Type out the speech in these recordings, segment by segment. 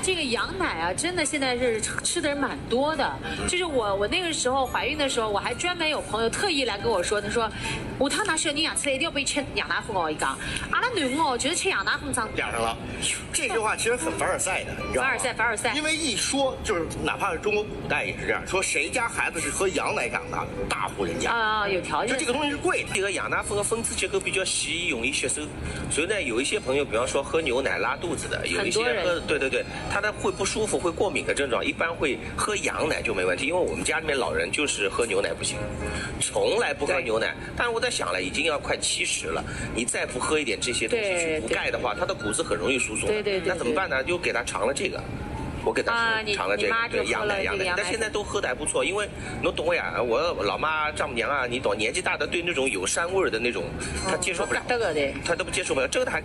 这个羊奶啊，真的现在是吃的人蛮多的。就是我那个时候怀孕的时候，我还专门有朋友特意来跟我说，他说下趟拿小人养出来一定要被吃羊奶粉哦，一讲，阿拉囡哦，觉得吃羊奶粉长点上了。这句话其实很凡尔赛的，你知道吗？ 凡尔赛。 因为一说就是哪怕是中国古代也是这样，说谁家孩子是喝羊奶长大，大户人家啊，有条件。 就这个东西是贵的。 这个羊奶粉的分子结构比较细，容易吸收，所以呢，有一些朋友，比方说喝牛奶拉肚子的，有一些喝，对，他的会不舒服、会过敏的症状，一般会喝羊奶就没问题。因为我们家里面老人就是喝牛奶不行，从来不喝牛奶。但是我在想了，已经要快70了，你再不喝一点这些东西去补钙的话，他的骨质很容易疏松。 对。 那怎么办呢？就给他尝了这个。我给他尝了这个，对，羊奶，但现在都喝的还不错，因为你懂我呀，我老妈丈母娘啊，你懂，年纪大的对那种有膻味的那种，她接受不了，她都不接受不了，这个她。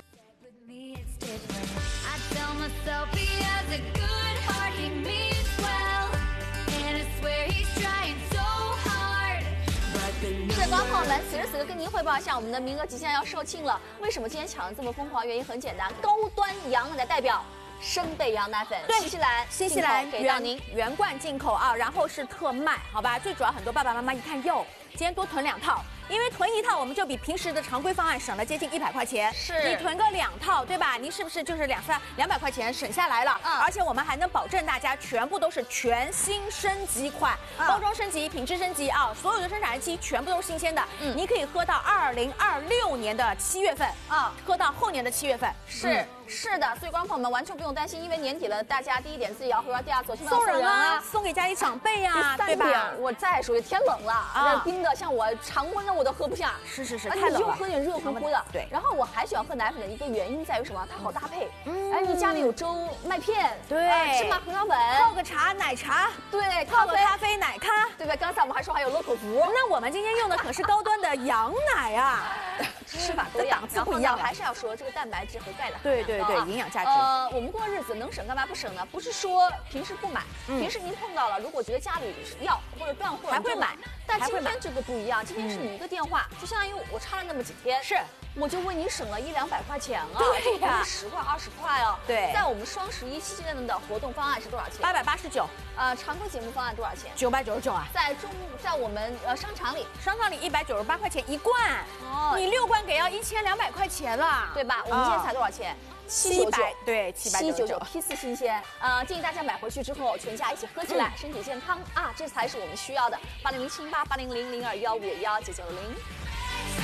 观众朋友们，此时此刻跟您汇报一下，我们的名额即将要售罄了。为什么今天抢的这么疯狂？原因很简单，高端羊奶的代表。生贝羊奶粉， 对， 新西兰给到您原罐进口啊，然后是特卖，好吧？最主要很多爸爸妈妈一看哟，今天多囤2套，因为囤1套我们就比平时的常规方案省了接近100块钱。 是， 你囤个2套，对吧？你是不是就是200块钱省下来了？而且我们还能保证大家全部都是全新升级款，包装升级、品质升级啊，所有的生产日期全部都是新鲜的。你可以喝到2026年的7月份啊，喝到后年的7月份。 是的，所以观众朋友们完全不用担心，因为年底了，大家第一点自己要喝，第二走亲朋送人啊，送给家里长辈啊，对吧？ 我再说，天冷了啊，冰的，像我常温的我都喝不下。 是，太冷了。 你就喝点热乎乎的。 对。 然后我还喜欢喝奶粉的一个原因在于什么？它好搭配。哎，你家里有粥、麦片， 对， 芝麻胡椒粉， 泡个茶、奶茶， 对， 泡个咖啡、奶咖， 对吧？刚才我们还说还有乐口福。 那我们今天用的可是高端的羊奶啊。 吃法多样， 档次不一样， 还是要说这个蛋白质和钙的对，营养价值。 我们过日子能省干嘛不省呢？不是说平时不买，平时您碰到了，如果觉得家里要或者断货， 还会买。 但今天这个不一样，今天是你一个电话，就相当于我差了那么几天，我就为你省了100-200块钱啊， 对呀 ，10块20块哦。 对， 在我们双11期间的活动方案是多少钱 ？889。 常规节目方案多少钱 ？999啊。 在我们商场里 198块钱1罐，你6罐给要1200块钱了， 对吧？我们今天才多少钱？799， 对，799， 批次新鲜。建议大家买回去之后，全家一起喝起来，身体健康啊，这才是我们需要的。800788000215119960。